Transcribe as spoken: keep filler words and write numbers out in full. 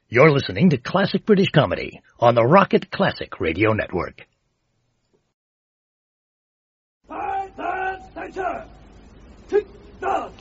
You're listening to Classic British Comedy on the Rocket Classic Radio Network. Five, five, center. Tick, tock.